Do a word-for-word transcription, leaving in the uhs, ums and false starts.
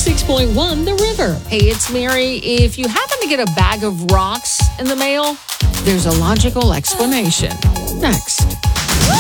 ninety-six point one The River. Hey, it's Mary. If you happen to get a bag of rocks in the mail, there's a logical explanation. Next.